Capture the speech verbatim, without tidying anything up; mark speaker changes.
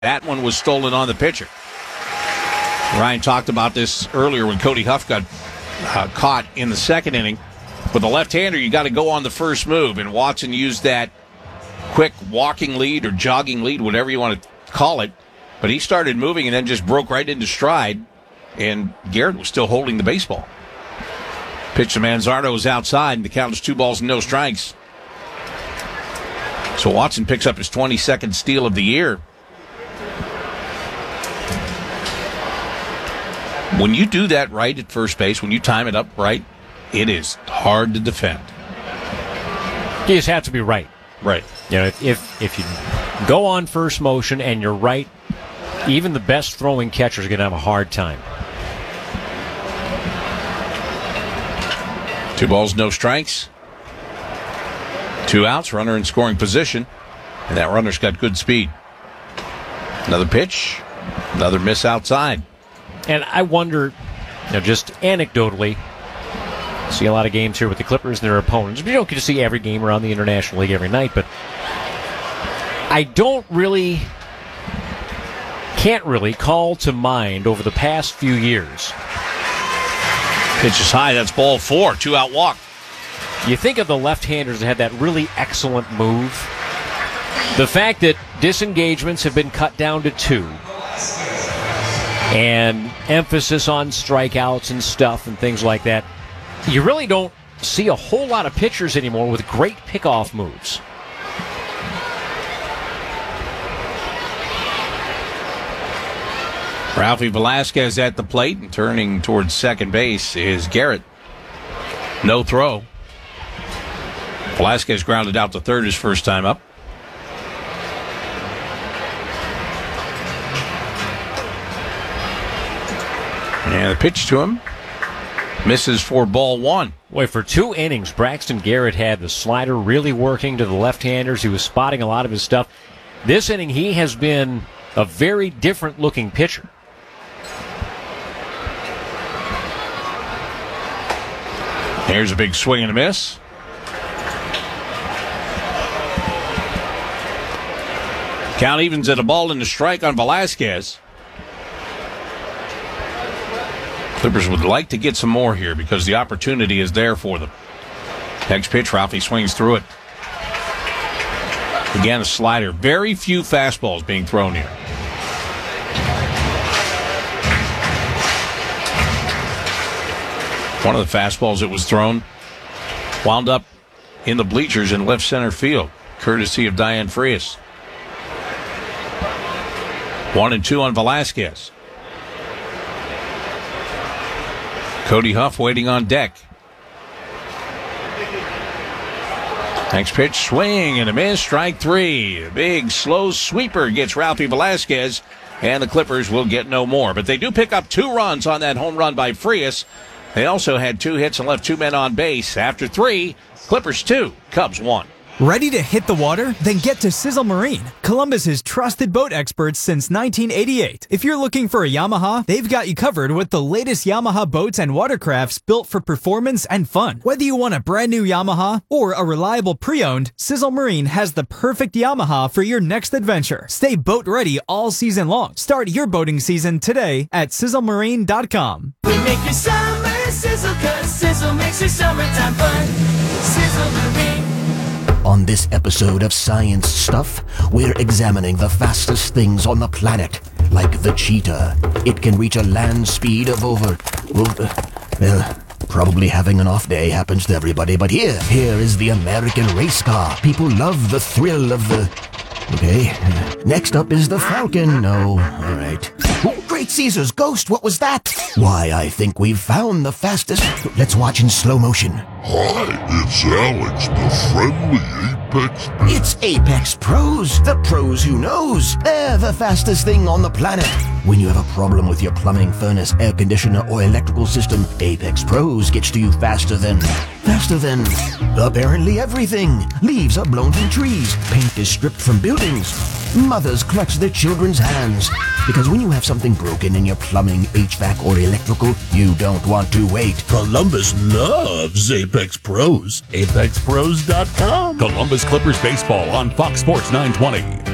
Speaker 1: That one was stolen on the pitcher. Ryan talked about this earlier when Cody Huff got uh, caught in the second inning. With a left-hander, you got to go on the first move, and Watson used that quick walking lead or jogging lead, whatever you want to call it. But he started moving and then just broke right into stride, and Garrett was still holding the baseball. Pitch to Manzardo is outside, and the count is two balls and no strikes. So Watson picks up his twenty-second steal of the year. When you do that right at first base, when you time it up right, it is hard to defend.
Speaker 2: You just have to be right.
Speaker 1: Right.
Speaker 2: You know, if, if if you go on first motion and you're right, even the best throwing catcher is going to have a hard time.
Speaker 1: Two balls, no strikes. Two outs, runner in scoring position. And that runner's got good speed. Another pitch, another miss outside.
Speaker 2: And I wonder, you know, just anecdotally, see a lot of games here with the Clippers and their opponents. You don't get to see every game around the International League every night, but I don't really, can't really call to mind over the past few years.
Speaker 1: Pitch is high, that's ball four, two out walk.
Speaker 2: You think of the left-handers that had that really excellent move. The fact that disengagements have been cut down to two, and emphasis on strikeouts and stuff and things like that, you really don't see a whole lot of pitchers anymore with great pickoff moves.
Speaker 1: Ralphie Velasquez at the plate, and turning towards second base is Garrett. No throw. Velasquez grounded out to third his first time up. And the pitch to him misses for ball one.
Speaker 2: Boy, for two innings, Braxton Garrett had the slider really working to the left-handers. He was spotting a lot of his stuff. This inning, he has been a very different-looking pitcher.
Speaker 1: Here's a big swing and a miss. Count evens at a ball and a strike on Velasquez. Clippers would like to get some more here because the opportunity is there for them. Next pitch, Ralphie swings through it. Again, a slider. Very few fastballs being thrown here. One of the fastballs that was thrown wound up in the bleachers in left center field, courtesy of Diane Frias. One and two on Velasquez. Cody Huff waiting on deck. Next pitch, swing and a miss, strike three. A big slow sweeper gets Ralphie Velasquez, and the Clippers will get no more. But they do pick up two runs on that home run by Frias. They also had two hits and left two men on base. After three, Clippers two, Cubs one.
Speaker 3: Ready to hit the water? Then get to Sizzle Marine, Columbus's trusted boat experts since nineteen eighty-eight. If you're looking for a Yamaha, they've got you covered with the latest Yamaha boats and watercrafts built for performance and fun. Whether you want a brand new Yamaha or a reliable pre-owned, Sizzle Marine has the perfect Yamaha for your next adventure. Stay boat ready all season long. Start your boating season today at sizzle marine dot com.
Speaker 4: We make your summer sizzle, cause Sizzle makes your summertime fun. Sizzle Marine.
Speaker 5: On this episode of Science Stuff, we're examining the fastest things on the planet, like the cheetah. It can reach a land speed of over, well, well, probably having an off day happens to everybody, but here, here is the American race car. People love the thrill of the... Okay, next up is the Falcon. No, all right. Oh, great Caesar's ghost, what was that? Why, I think we've found the fastest... Let's watch in slow motion.
Speaker 6: Hi, it's Alex, the friendly Apex...
Speaker 5: It's Apex Pros, the pros who knows. They're the fastest thing on the planet. When you have a problem with your plumbing, furnace, air conditioner, or electrical system, Apex Pros gets to you faster than... Faster than... apparently everything. Leaves are blown from trees. Paint is stripped from buildings. Mothers clutch their children's hands. Because when you have something broken in your plumbing, H V A C, or electrical, you don't want to wait.
Speaker 6: Columbus loves Apex Pros.
Speaker 7: Apex Pros dot com. Columbus Clippers baseball on Fox Sports nine twenty.